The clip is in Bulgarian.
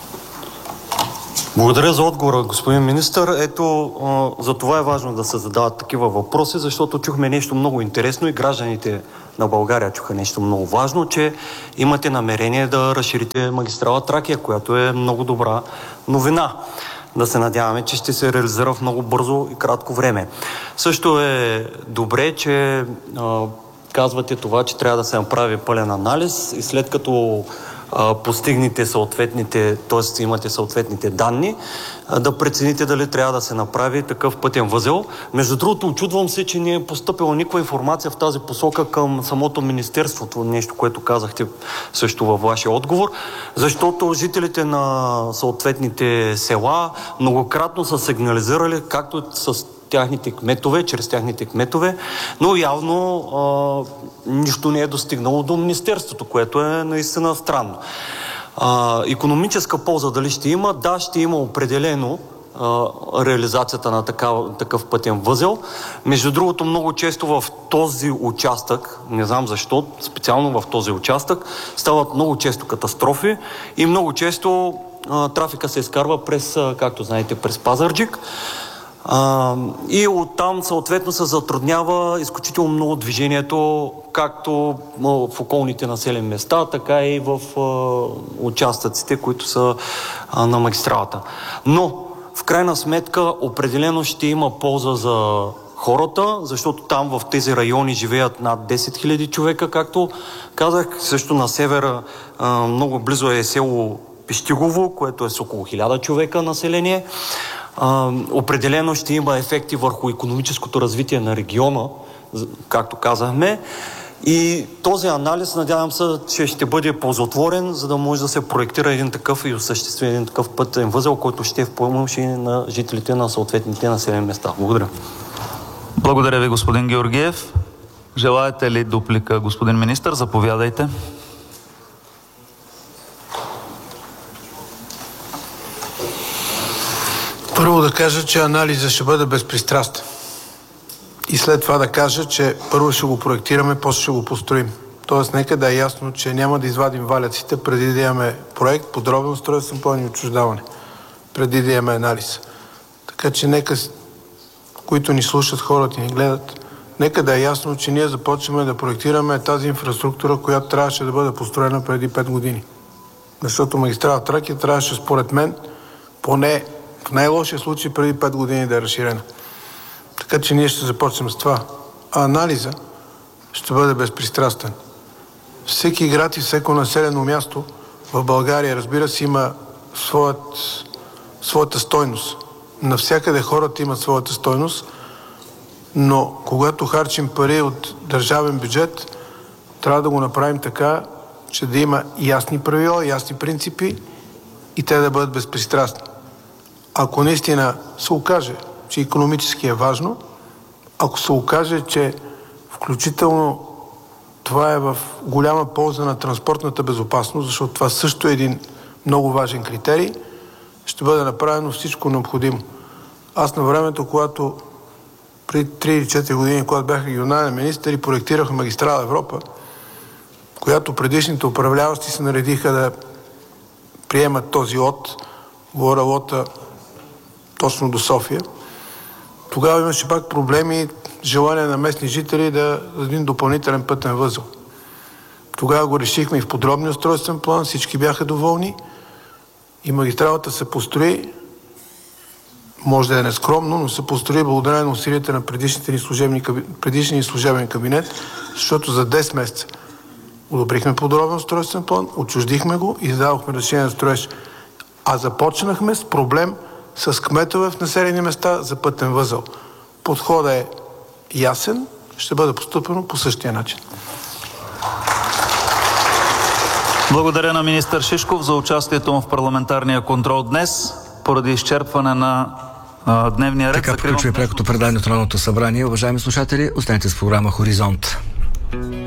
Благодаря за отговора, господин министър. Ето, за това е важно да се задават такива въпроси, защото чухме нещо много интересно и гражданите на България чуха нещо много важно, че имате намерение да разширите магистрала Тракия, която е много добра новина. Да се надяваме, че ще се реализира в много бързо и кратко време. Също е добре, че казвате това, че трябва да се направи пълен анализ и след като постигнете съответните, т.е. имате съответните данни, да прецените дали трябва да се направи такъв пътен възел. Между другото, очудвам се, че не е постъпила никаква информация в тази посока към самото министерството, нещо, което казахте също във вашия отговор, защото жителите на съответните села многократно са сигнализирали, както с тяхните кметове, чрез тяхните кметове, но явно нищо не е достигнало до министерството, което е наистина странно. Икономическа полза дали ще има? Да, ще има определено реализацията на такъв пътен възел. Между другото, много често в този участък, не знам защо, специално в този участък, стават много често катастрофи и много често трафика се изкарва през, както знаете, през Пазарджик. И оттам съответно се затруднява изключително много движението, както в околните населени места, така и в участъците, които са на магистралата. Но в крайна сметка определено ще има полза за хората, защото там в тези райони живеят над 10 000 човека, както казах. Също на севера много близо е село Пещигово, което е с около 1000 човека население. Определено ще има ефекти върху икономическото развитие на региона, както казахме. И този анализ, надявам се, че ще бъде ползотворен, за да може да се проектира един такъв и осъществи един такъв пътен възел, който ще е в помощ и на жителите на съответните населени места. Благодаря. Благодаря ви, господин Георгиев. Желаете ли дуплика, господин министър? Заповядайте. Първо да кажа, че анализът ще бъде безпристрастен. И след това да кажа, че първо ще го проектираме, после ще го построим. Тоест, нека да е ясно, че няма да извадим валяците преди да имаме проект, подробен устройствен план и отчуждаване. Преди да имаме анализ. Така че нека, които ни слушат, хората ни гледат, нека да е ясно, че ние започваме да проектираме тази инфраструктура, която трябваше да бъде построена преди 5 години. Защото магистрала Тракия трябваше, според мен, поне в най-лошия случай преди 5 години да е разширена. Така че ние ще започнем с това. А анализа ще бъде безпристрастен. Всеки град и всеко населено място в България, разбира се, има своята стойност. Навсякъде хората имат своята стойност, но когато харчим пари от държавен бюджет, трябва да го направим така, че да има ясни правила, ясни принципи и те да бъдат безпристрастни. Ако наистина се окаже, че икономически е важно, ако се окаже, че включително това е в голяма полза на транспортната безопасност, защото това също е един много важен критерий, ще бъде направено всичко необходимо. Аз на времето, когато преди 3 или 4 години, когато бях регионален министър и проектирах магистрала Европа, която предишните управляващи се наредиха да приемат този говоря лота точно до София. Тогава имаше пак проблеми, желание на местни жители да един допълнителен пътен възел. Тогава го решихме и в подробния устройствен план, всички бяха доволни и магистралата се построи, може да е нескромно, но се построи благодарение на усилията на предишния служебен кабинет, защото за 10 месеца одобрихме подробен устройствен план, отчуждихме го и издадохме решение за строеж. А започнахме с проблем с кметове в населени места за пътен възел. Подходът е ясен, ще бъде постъпено по същия начин. Благодаря на министър Шишков за участието му в парламентарния контрол днес. Поради изчерпване на дневния ред. Така приключва прекото предание от Народното събрание. Уважаеми слушатели, останете с програма Хоризонт.